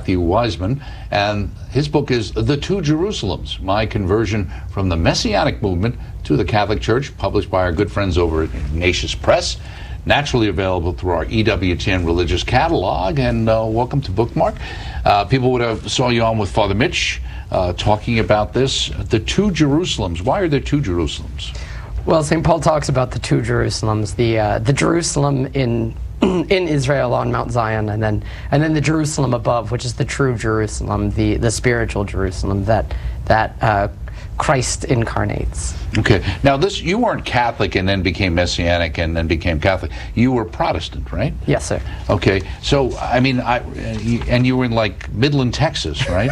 Matthew Wiseman, and his book is The Two Jerusalems, My Conversion from the Messianic Movement to the Catholic Church, published by our good friends over at Ignatius Press, naturally available through our EWTN Religious Catalog, and welcome to Bookmark. People would have saw you on with Father Mitch talking about this, the two Jerusalems. Why are there two Jerusalems? Well, St. Paul talks about the two Jerusalems, the Jerusalem in Israel on Mount Zion, and then the Jerusalem above, which is the true Jerusalem, the spiritual Jerusalem that Christ incarnates. Okay. Now, you weren't Catholic and then became Messianic and then became Catholic. You were Protestant, right? Yes, sir. Okay. So, I mean, and you were in, like, Midland, Texas, right?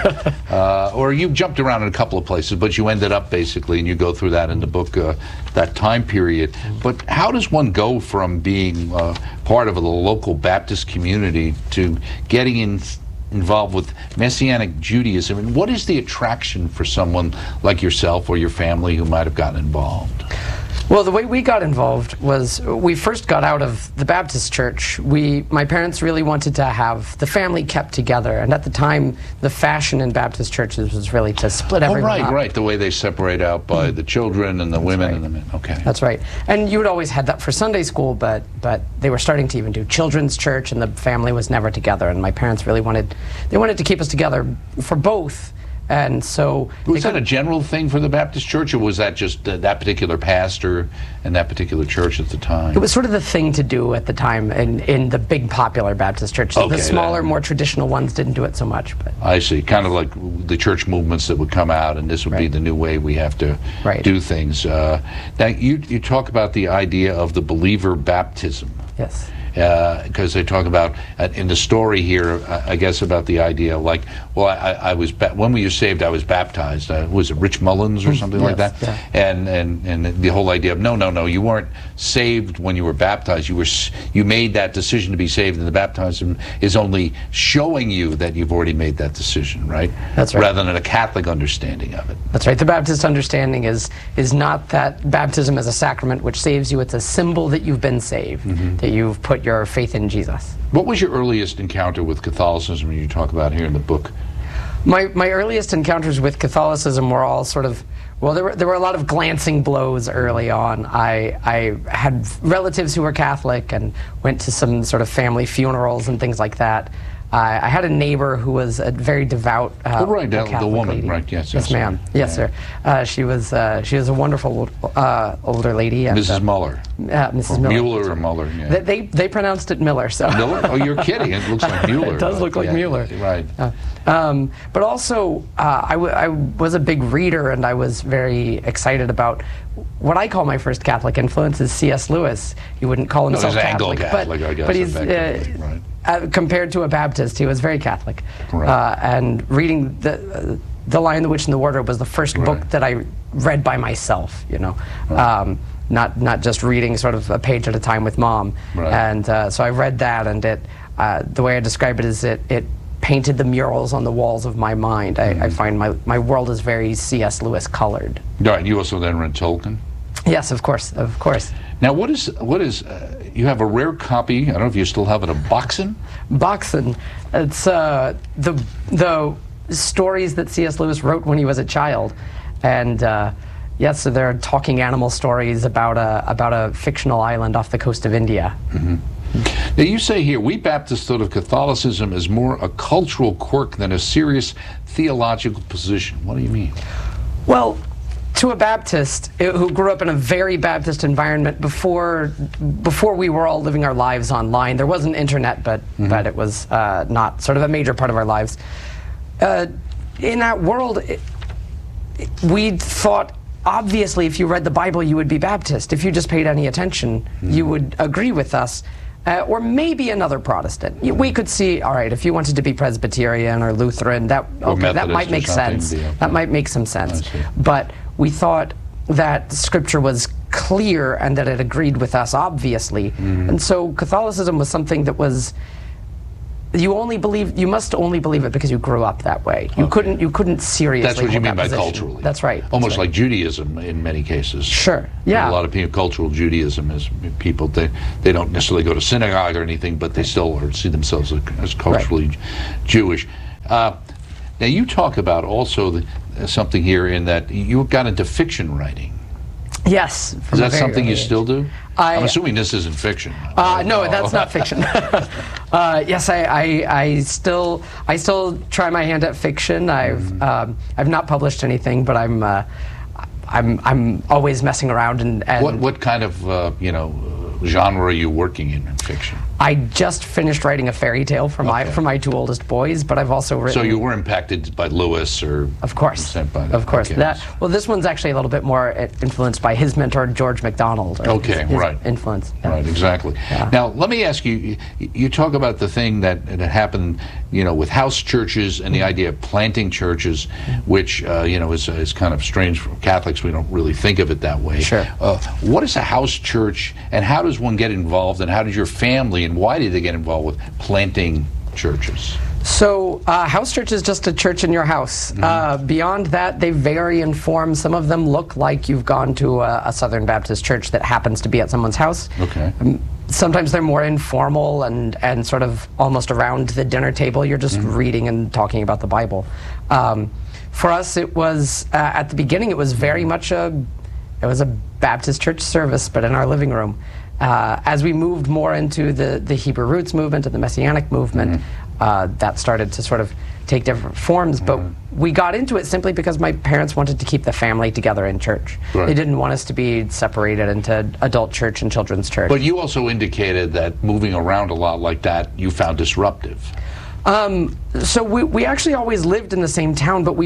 Or you jumped around in a couple of places, but you ended up, basically, and you go through that in the book, that time period. But how does one go from being part of the local Baptist community to getting involved with Messianic Judaism, and what is the attraction for someone like yourself or your family who might have gotten involved? Well, the way we got involved was we first got out of the Baptist church. My parents really wanted to have the family kept together, and at the time, the fashion in Baptist churches was really to split everyone up. Right, the way they separate out by the children and the women and the men. Okay. That's right. And you would always had that for Sunday school, but they were starting to even do children's church, and the family was never together, and my parents really wanted to keep us together for both. And so was that a general thing for the Baptist church, or was that just that particular pastor and that particular church at the time? It was sort of the thing to do at the time in the big popular Baptist churches. Okay, the smaller, more traditional ones didn't do it so much. But I see. Kind of like the church movements that would come out, and this would be the new way we have to do things. Now, you talk about the idea of the believer baptism. Yes. Because they talk about in the story here, I guess, about the idea like, well, I was when were you saved? I was baptized. Was it Rich Mullins or something like that? Yeah. And the whole idea of no, you weren't saved when you were baptized. You made that decision to be saved, and the baptism is only showing you that you've already made that decision, right? That's right. Rather than a Catholic understanding of it. That's right. The Baptist understanding is not that baptism as a sacrament which saves you. It's a symbol that you've been saved, that you've put your faith in Jesus. What was your earliest encounter with Catholicism you talk about here in the book? My earliest encounters with Catholicism were all sort of, well, there were a lot of glancing blows early on. I had relatives who were Catholic and went to some sort of family funerals and things like that. I had a neighbor who was a very devout Catholic the woman, lady. right? Yes, ma'am. Yes, sir. She was a wonderful older lady. And, Mrs. Muller. Mrs. Miller. Mueller or Muller? Yeah. They pronounced it Miller. So. Miller? Oh, you're kidding! It looks like Mueller. It does look like Mueller. Right. But also, I was a big reader, and I was very excited about what I call my first Catholic influence is C.S. Lewis. He wouldn't call himself Catholic, I guess, but he's right. Compared to a Baptist, he was very Catholic. Right. And reading the Lion, the Witch, and the Wardrobe was the first book that I read by myself. You know. Right. Not just reading sort of a page at a time with Mom. Right. And so I read that, and the way I describe it is it painted the murals on the walls of my mind. I find my world is very C.S. Lewis colored. Right. You also then read Tolkien? Yes, of course. Now, what is you have a rare copy, I don't know if you still have it, of Boxen? Boxen. It's the stories that C.S. Lewis wrote when he was a child. And yes, so there are talking animal stories about a fictional island off the coast of India. Now, you say here, we Baptists thought of Catholicism as more a cultural quirk than a serious theological position. What do you mean? Well, to a Baptist who grew up in a very Baptist environment before we were all living our lives online, there was an internet, but it was not sort of a major part of our lives. In that world, we thought, obviously, if you read the Bible, you would be Baptist. If you just paid any attention, you would agree with us. Or maybe another Protestant. We could see, all right, if you wanted to be Presbyterian or Lutheran, that might make sense. That might make some sense. But we thought that Scripture was clear and that it agreed with us, obviously. And so Catholicism was something that was, you must only believe it because you grew up that way. You couldn't seriously. That's what you mean by position. culturally. That's right. Almost like Judaism in many cases. Sure. Yeah. A lot of people, cultural Judaism is people they don't necessarily go to synagogue or anything, but they still see themselves as culturally Jewish. Now you talk about also something here in that you got into fiction writing. Yes. Is that something you still do? I'm I- assuming this isn't fiction. No, that's not fiction. Yes, I still try my hand at fiction. I've not published anything, but I'm always messing around and What kind of genre are you working in fiction? I just finished writing a fairy tale for my two oldest boys, but I've also written. So you were impacted by Lewis, or Of course, sent by of course. okay. This one's actually a little bit more influenced by his mentor George MacDonald. or Okay, his right. Influence. Yeah. Right, exactly. Yeah. Now, let me ask you, you talk about the thing that happened, with house churches and the idea of planting churches, which, is kind of strange for Catholics. We don't really think of it that way. Sure. What is a house church, and how does one get involved, and how did your family, and why did they get involved with planting churches? So, house church is just a church in your house. Beyond that, they vary in form. Some of them look like you've gone to a Southern Baptist church that happens to be at someone's house. Okay. Sometimes they're more informal and sort of almost around the dinner table. You're just reading and talking about the Bible. For us, it was, at the beginning, it was very much it was a Baptist church service, but in our living room. As we moved more into the Hebrew Roots movement and the Messianic movement, that started to sort of take different forms. But we got into it simply because my parents wanted to keep the family together in church. Right. They didn't want us to be separated into adult church and children's church. But you also indicated that moving around a lot like that, you found disruptive. So we actually always lived in the same town, but we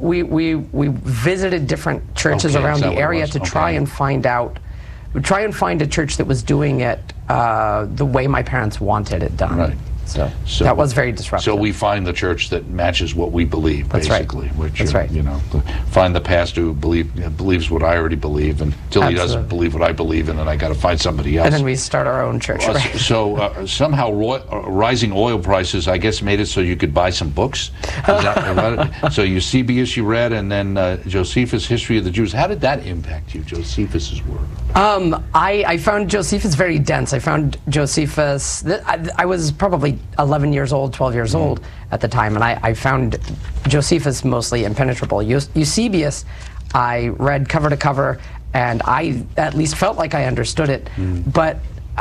visited different churches Okay, around is that the what it area was? to try Okay. and find out. Try and find a church that was doing it the way my parents wanted it done. Right. So that was very disruptive. So we find the church that matches what we believe, That's right. basically. Which That's right. Find the pastor who believes what I already believe, until he doesn't Absolutely. believe what I believe, and then I got to find somebody else. And then we start our own church. Right? So somehow rising oil prices, I guess, made it so you could buy some books. Is that, so Eusebius you read, and then Josephus' History of the Jews. How did that impact you, Josephus' work? I found Josephus very dense. I found Josephus, I was probably 11 years old, 12 years old at the time, and I found Josephus mostly impenetrable. Eusebius, I read cover to cover, and I at least felt like I understood it, but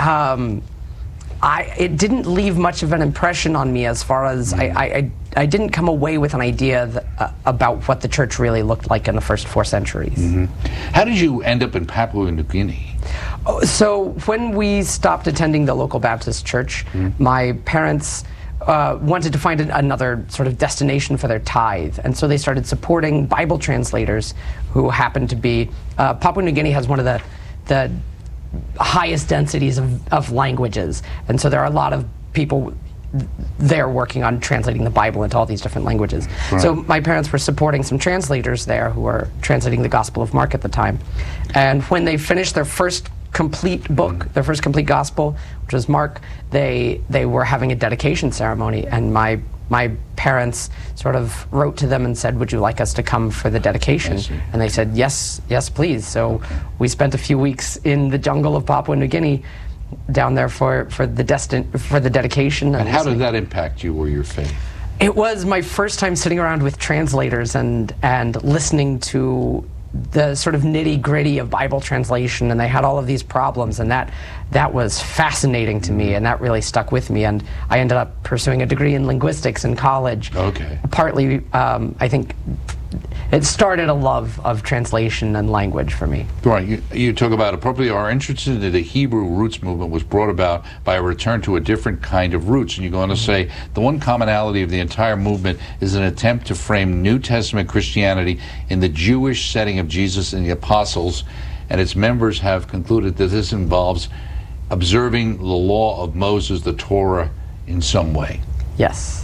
it didn't leave much of an impression on me as far as I didn't come away with an idea about what the church really looked like in the first 4 centuries. How did you end up in Papua New Guinea? So when we stopped attending the local Baptist church, my parents wanted to find another sort of destination for their tithe, and so they started supporting Bible translators who happened to be, Papua New Guinea has one of the highest densities of languages, and so there are a lot of people there working on translating the Bible into all these different languages. Right. So my parents were supporting some translators there who were translating the Gospel of Mark at the time. And when they finished their first complete book, their first complete gospel, which was Mark, they were having a dedication ceremony, and my parents sort of wrote to them and said, "Would you like us to come for the dedication?" And they said, "Yes, yes, please." So we spent a few weeks in the jungle of Papua New Guinea down there for the dedication. And how did that impact you or your faith? It was my first time sitting around with translators and listening to the sort of nitty-gritty of Bible translation, and they had all of these problems, and that was fascinating to me, and that really stuck with me, and I ended up pursuing a degree in linguistics in college. Okay. Partly, I think it started a love of translation and language for me. Right. You talk about appropriately our interest in the Hebrew roots movement was brought about by a return to a different kind of roots. And you go on to say the one commonality of the entire movement is an attempt to frame New Testament Christianity in the Jewish setting of Jesus and the apostles. And its members have concluded that this involves observing the law of Moses, the Torah, in some way. Yes.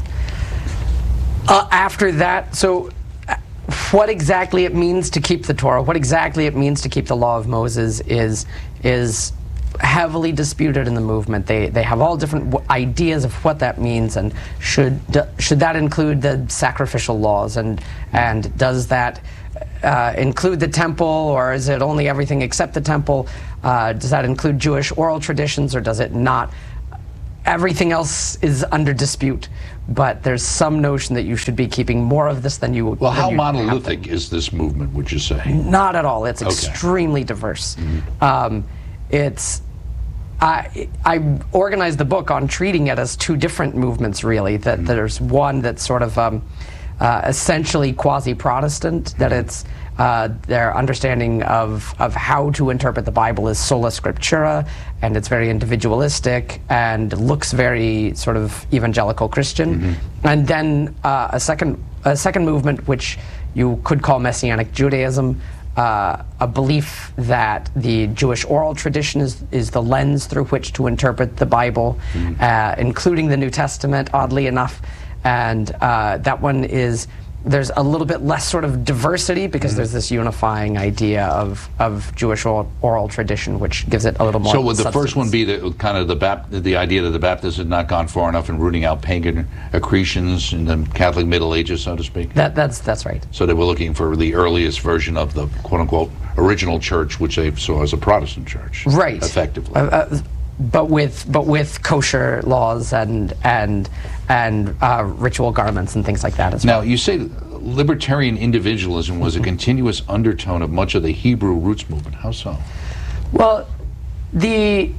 After that, so what exactly it means to keep the Torah, what exactly it means to keep the law of Moses is heavily disputed in the movement. They have all different ideas of what that means, and should that include the sacrificial laws, and does that include the temple, or is it only everything except the temple? Does that include Jewish oral traditions, or does it not? everything else is under dispute, but there's some notion that you should be keeping more of this than you. Well, how monolithic is this movement, would you say? Not at all. It's Okay. extremely diverse. It's I organized the book on treating it as two different movements, really. That there's one that's sort of essentially quasi-Protestant, that it's their understanding of how to interpret the Bible is sola scriptura, and it's very individualistic and looks very sort of evangelical Christian. And then a second movement, which you could call Messianic Judaism, a belief that the Jewish oral tradition is the lens through which to interpret the Bible, including the New Testament, oddly enough. And that one is, there's a little bit less sort of diversity, because there's this unifying idea of Jewish oral tradition, which gives it a little more. So would the substance. first one be kind of the idea that the Baptists had not gone far enough in rooting out pagan accretions in the Catholic Middle Ages, so to speak? That's right. So they were looking for the earliest version of the quote-unquote original church, which they saw as a Protestant church, Right. effectively. But with kosher laws and ritual garments and things like that as well. Now, you say libertarian individualism was a continuous undertone of much of the Hebrew roots movement. How so? Well, the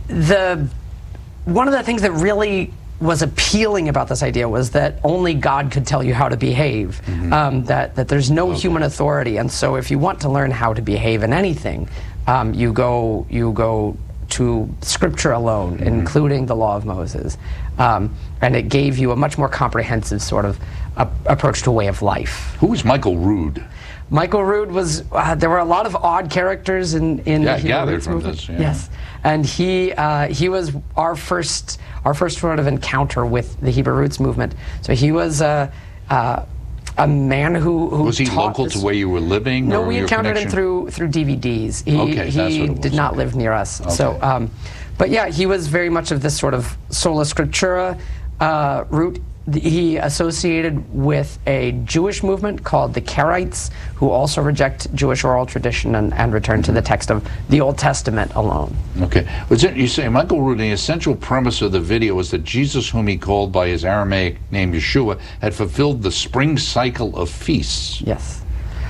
one of the things that really was appealing about this idea was that only God could tell you how to behave. That there's no human authority, and so if you want to learn how to behave in anything, you go to Scripture alone, including the Law of Moses, and it gave you a much more comprehensive sort of approach to a way of life. Who was Michael Rood? Michael Rood was, there were a lot of odd characters in the Hebrew gathered roots from movement. this, yeah. Yes, and he was our first sort of encounter with the Hebrew roots movement. So he was a man who Was he taught local this. to where you were living? No, or we your encountered connection? him through DVDs. Okay, that's what He it was, did not okay. live near us. Okay. So, but yeah, he was very much of this sort of sola scriptura route. He associated with a Jewish movement called the Karaites, who also reject Jewish oral tradition and return to the text of the Old Testament alone. Okay. You say, Michael Rood, the essential premise of the video was that Jesus, whom he called by his Aramaic name Yeshua, had fulfilled the spring cycle of feasts. Yes.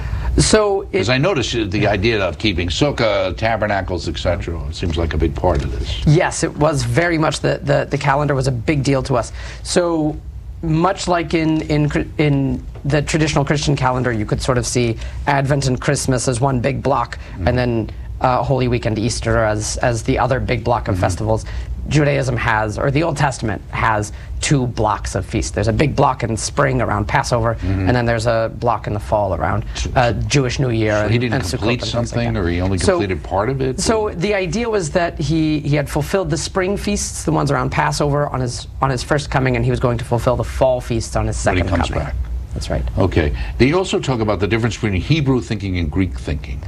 So Because I noticed the idea of keeping sukkah, tabernacles, etc. It seems like a big part of this. yes, it was very much the calendar was a big deal to us. So much like in the traditional Christian calendar, you could sort of see Advent and Christmas as one big block, and then Holy Week and Easter as the other big block of festivals. Judaism has, or the Old Testament has, two blocks of feasts. There's a big block in spring around Passover, and then there's a block in the fall around Jewish New Year. So he didn't and Sukkot complete and things like something, that. or he only So- completed part of it? So the idea was that he had fulfilled the spring feasts, the ones around Passover, on his first coming, and he was going to fulfill the fall feasts on his When he second comes coming. back. That's right. Okay. They also talk about the difference between Hebrew thinking and Greek thinking.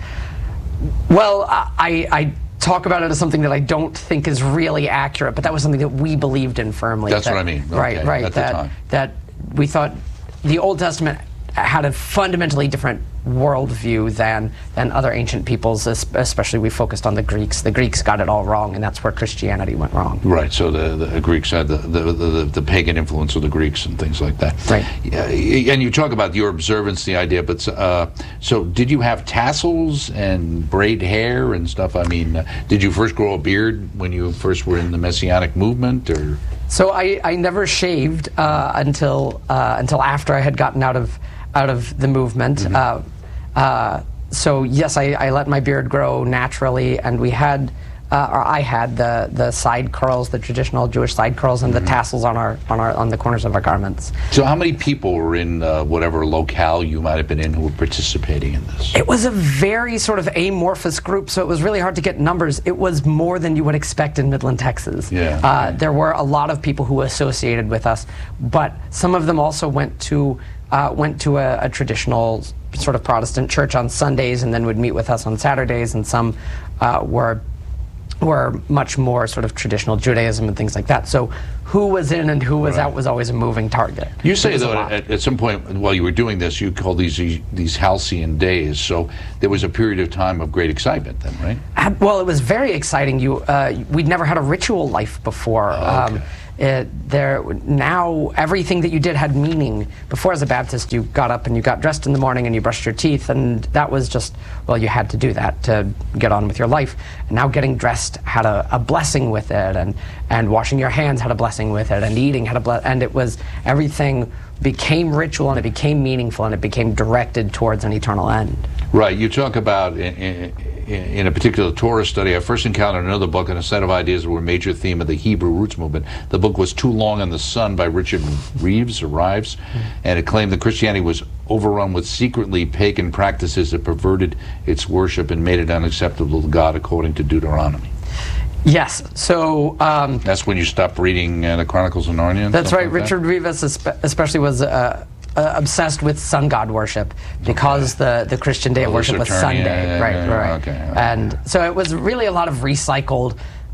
Well, I talk about it as something that I don't think is really accurate, but that was something that we believed in firmly. That's what I mean. Right, Okay, right. at the time. That we thought the Old Testament had a fundamentally different worldview than other ancient peoples, especially we focused on the Greeks. The Greeks got it all wrong, and that's where Christianity went wrong. Right, so the Greeks had the pagan influence of the Greeks and things like that. Right. Yeah, and you talk about your observance, the idea, but so did you have tassels and braid hair and stuff? I mean, did you first grow a beard when you first were in the Messianic movement, or? So I never shaved until after I had gotten out of the movement. So yes, I let my beard grow naturally, and we had, or I had the side curls, the traditional Jewish side curls, and the tassels on the corners of our garments. So how many people were in whatever locale you might have been in who were participating in this? It was a very sort of amorphous group, so it was really hard to get numbers. It was more than you would expect in Midland, Texas. Yeah. There were a lot of people who associated with us, but some of them also went to a traditional sort of Protestant church on Sundays and then would meet with us on Saturdays, and some were much more sort of traditional Judaism and things like that. So who was in and who was out was always a moving target. You say, It was a though, lot. at some point while you were doing this, you called these halcyon days, so there was a period of time of great excitement then, right? Well, it was very exciting. We'd never had a ritual life before. Okay. now everything that you did had meaning. Before, as a Baptist, you got up and you got dressed in the morning and you brushed your teeth, and that was just, well, you had to do that to get on with your life. And now getting dressed had a blessing with it, and washing your hands had a blessing with it, and eating had a blessing, and it was, everything became ritual, and it became meaningful, and it became directed towards an eternal end. Right. You talk about in a particular Torah study, I first encountered another book and a set of ideas that were a major theme of the Hebrew roots movement. The book was Too Long in the Sun by Richard Reeves, and it claimed that Christianity was overrun with secretly pagan practices that perverted its worship and made it unacceptable to God, according to Deuteronomy. Yes, so... that's when you stopped reading the Chronicles of Narnia? That's right. Like Richard Reeves especially was obsessed with sun god worship, because the Christian day of worship was Sunday. Right. Okay. And so it was really a lot of recycled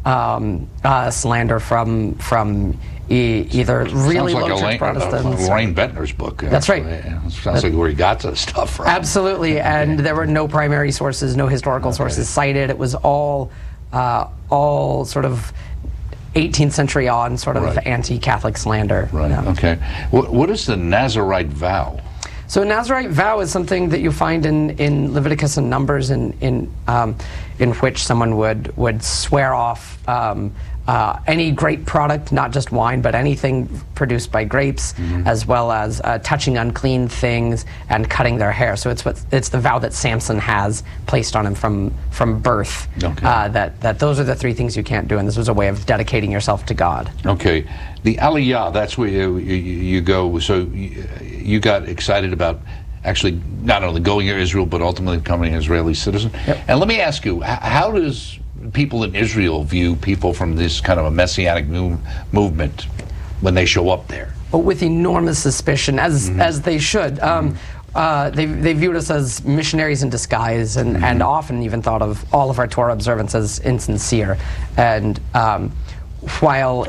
slander from either really low church Protestants. Lorraine Bettner's book. That's right. Sounds like where he got the stuff from. Absolutely, and there were no primary sources, no historical sources cited. It was all sort of 18th century on, sort of anti-Catholic slander. Right. Okay. What is the Nazarite vow? So a Nazarite vow is something that you find in Leviticus and Numbers, in which someone would swear off any grape product, not just wine, but anything produced by grapes, as well as touching unclean things and cutting their hair. So it's the vow that Samson has placed on him from birth. Okay. That those are the three things you can't do, and this was a way of dedicating yourself to God. Okay. The Aliyah, that's where you go. So you got excited about actually not only going to Israel, but ultimately becoming an Israeli citizen. Yep. And let me ask you, how does people in Israel view people from this kind of a messianic movement when they show up there? But with enormous suspicion, as they should. They viewed us as missionaries in disguise, and often even thought of all of our Torah observance as insincere. And while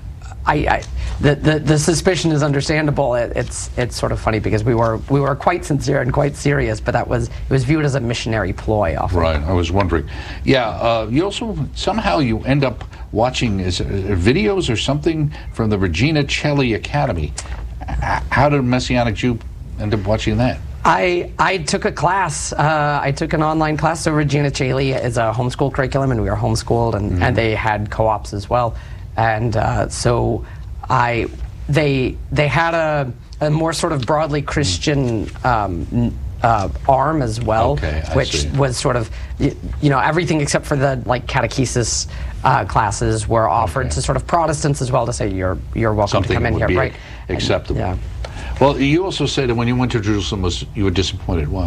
the suspicion is understandable, it's sort of funny, because we were quite sincere and quite serious, but it was viewed as a missionary ploy often. Right, I was wondering. Yeah, you also, somehow you end up watching videos or something from the Regina Celli Academy. How did a Messianic Jew end up watching that? I took a class. I took an online class. So Regina Celli is a homeschool curriculum, and we were homeschooled, and they had co-ops as well. And so they had a more sort of broadly Christian arm as well, which was sort of, everything except for the catechesis classes were offered to sort of Protestants as well, to say you're welcome something to come in here, be right? Acceptable. And, well, you also say that when you went to Jerusalem, you were disappointed. Why?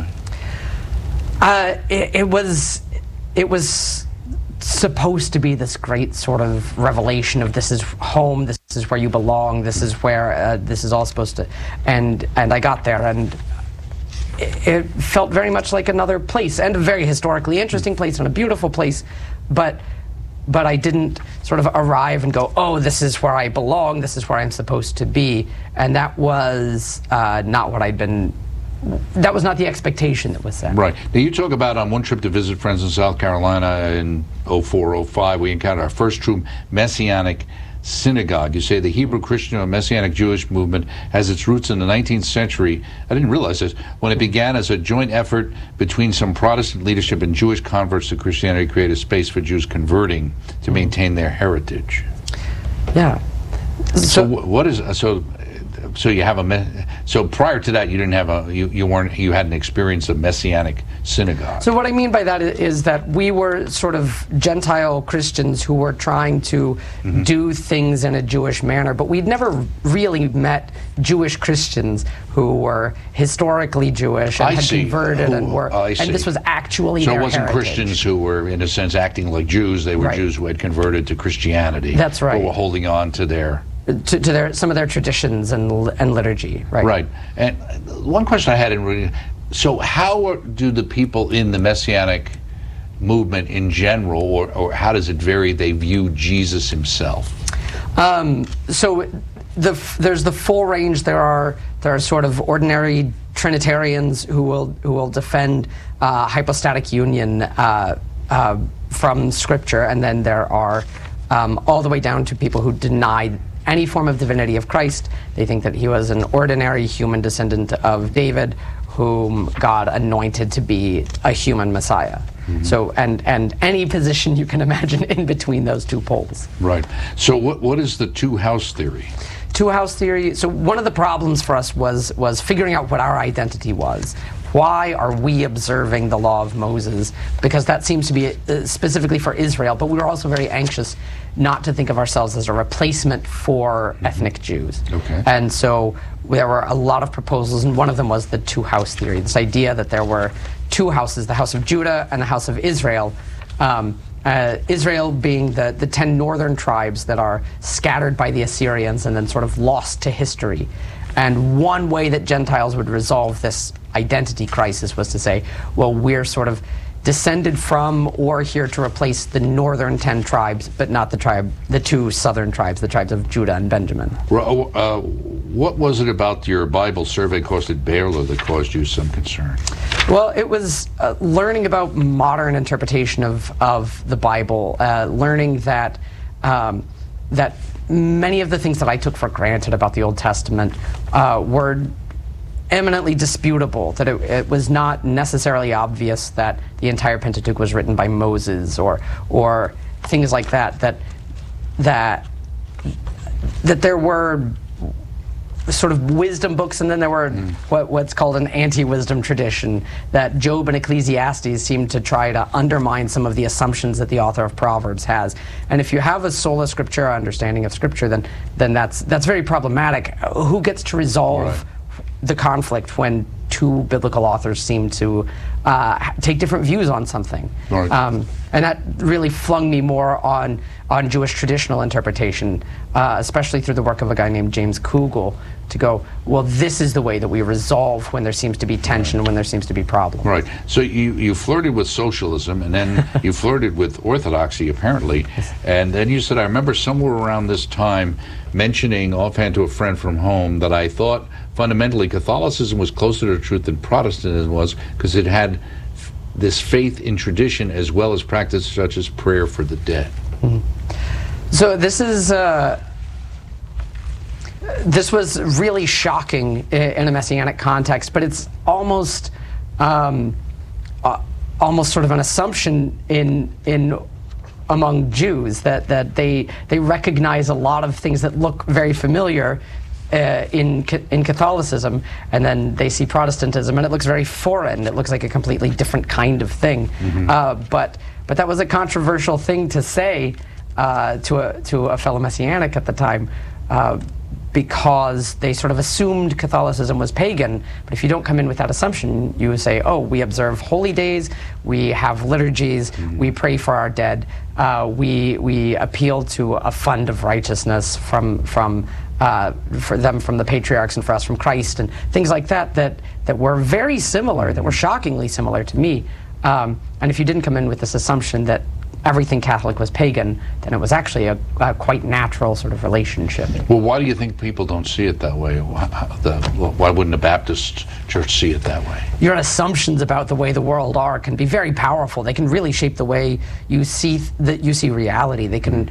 It was supposed to be this great sort of revelation of this is home, this is where you belong, this is where this is all supposed to, and I got there, and it felt very much like another place, and a very historically interesting place, and a beautiful place, but I didn't sort of arrive and go, oh, this is where I belong, this is where I'm supposed to be, and that was not what that was not the expectation that was set. Right. Now, you talk about on one trip to visit friends in South Carolina in 04, 05, we encountered our first true Messianic synagogue. You say the Hebrew Christian or Messianic Jewish movement has its roots in the 19th century. I didn't realize this. When it began as a joint effort between some Protestant leadership and Jewish converts to Christianity, created a space for Jews converting to maintain their heritage. Yeah. So what is so you have so prior to that you didn't have you hadn't experienced a Messianic synagogue. So what I mean by that is that we were sort of Gentile Christians who were trying to do things in a Jewish manner, but we'd never really met Jewish Christians who were historically Jewish and had converted and were, and this was actually their heritage. So it wasn't Christians who were in a sense acting like Jews, they were Jews who had converted to Christianity. That's right. Who were holding on to their some of their traditions and liturgy, right? Right. And one question I had in reading, so how do the people in the Messianic movement in general, or how does it vary, they view Jesus himself? So there's the full range. There are sort of ordinary Trinitarians who will defend hypostatic union from Scripture, and then there are all the way down to people who deny any form of divinity of Christ. They think that he was an ordinary human descendant of David, whom God anointed to be a human Messiah. So, and any position you can imagine in between those two poles. Right. So what is the two-house theory? Two-house theory. So one of the problems for us was figuring out what our identity was. Why are we observing the law of Moses? Because that seems to be specifically for Israel, but we were also very anxious not to think of ourselves as a replacement for ethnic Jews. Okay. And so there were a lot of proposals, and one of them was the two-house theory, this idea that there were two houses, the house of Judah and the house of Israel. Israel being the 10 northern tribes that are scattered by the Assyrians and then sort of lost to history. And one way that Gentiles would resolve this identity crisis was to say, well, we're sort of descended from or here to replace the northern 10 tribes, but not the two southern tribes, the tribes of Judah and Benjamin. What was it about your Bible survey course at Baylor that caused you some concern? Well, it was learning about modern interpretation of the Bible, learning that that many of the things that I took for granted about the Old Testament were eminently disputable, that it was not necessarily obvious that the entire Pentateuch was written by Moses, or things like that there were sort of wisdom books, and then there were what's called an anti-wisdom tradition, that Job and Ecclesiastes seem to try to undermine some of the assumptions that the author of Proverbs has. And if you have a sola scriptura understanding of Scripture, then that's very problematic. Who gets to resolve the conflict when two biblical authors seem to take different views on something? Right. And that really flung me more on Jewish traditional interpretation, especially through the work of a guy named James Kugel, to go, well, this is the way that we resolve when there seems to be tension, when there seems to be problems. Right. So you flirted with socialism, and then you flirted with orthodoxy, apparently. And then you said, I remember somewhere around this time mentioning offhand to a friend from home that I thought fundamentally Catholicism was closer to the truth than Protestantism was, because it had this faith in tradition as well as practice such as prayer for the dead. So this was really shocking in a Messianic context, but it's almost sort of an assumption in among Jews that they recognize a lot of things that look very familiar in Catholicism, and then they see Protestantism and it looks very foreign. It looks like a completely different kind of thing. But that was a controversial thing to say to a fellow Messianic at the time, because they sort of assumed Catholicism was pagan. But if you don't come in with that assumption, you say, oh, we observe holy days, we have liturgies, we pray for our dead, we appeal to a fund of righteousness for them from the patriarchs and for us from Christ, and things like that were very similar, that were shockingly similar to me. And if you didn't come in with this assumption that everything Catholic was pagan, then it was actually a quite natural sort of relationship. Well, why do you think people don't see it that way? Why wouldn't a Baptist church see it that way? Your assumptions about the way the world are can be very powerful. They can really shape the way you see reality. They can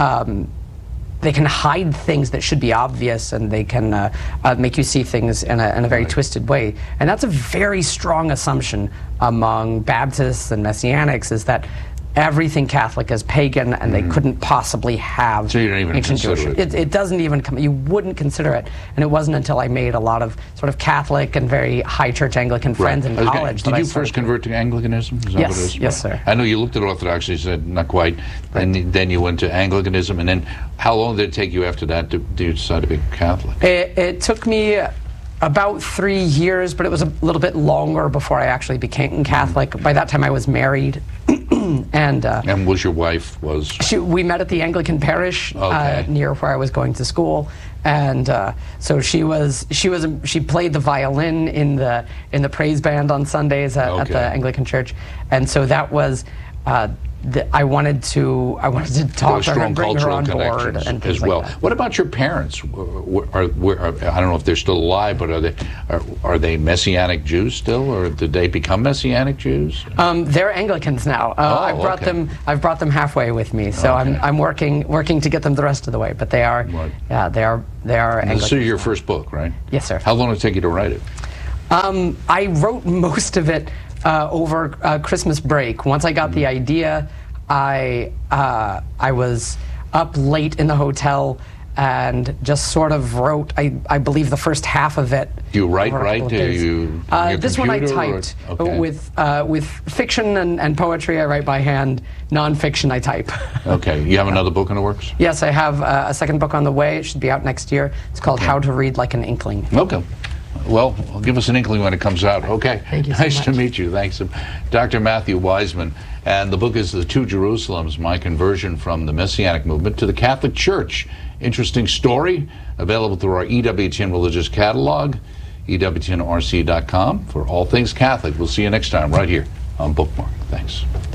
hide things that should be obvious, and they can make you see things in a very twisted way. And that's a very strong assumption among Baptists and Messianics, is that everything Catholic is pagan, and they couldn't possibly have so you don't even ancient Jewish. It doesn't even come. You wouldn't consider it, and it wasn't until I made a lot of sort of Catholic and very high church Anglican friends in college. Did you first convert to Anglicanism? Is that yes, what it is? Yes, sir. I know you looked at Orthodoxy, you said not quite, and then you went to Anglicanism, and then how long did it take you after that to decide to be Catholic? It took me about 3 years, but it was a little bit longer before I actually became Catholic. By that time, I was married. And was your wife we met at the Anglican parish near where I was going to school, and so she played the violin in the praise band on Sundays at the Anglican church, and so that was I wanted to talk to her and bring her on board and things as well. like that. What about your parents? I don't know if they're still alive, but are they Messianic Jews still, or did they become Messianic Jews? They're Anglicans now. I've brought them halfway with me, so I'm working to get them the rest of the way. But they are, they are Anglicans. This is your first book, right? Yes, sir. How long did it take you to write it? I wrote most of it over Christmas break. Once I got the idea, I was up late in the hotel and just sort of wrote, I believe, the first half of it. Do you write? This one I typed. With fiction and poetry, I write by hand. Non-fiction, I type. Okay. You have another book in the works? Yes, I have a second book on the way. It should be out next year. It's called How to Read Like an Inkling. Okay. Well, give us an inkling when it comes out. Okay. Thank you so Nice much. to meet you. Thanks. Dr. Matthew Wiseman. And the book is The Two Jerusalems, My Conversion from the Messianic Movement to the Catholic Church. Interesting story. Available through our EWTN Religious Catalog, EWTNRC.com, for all things Catholic. We'll see you next time right here on Bookmark. Thanks.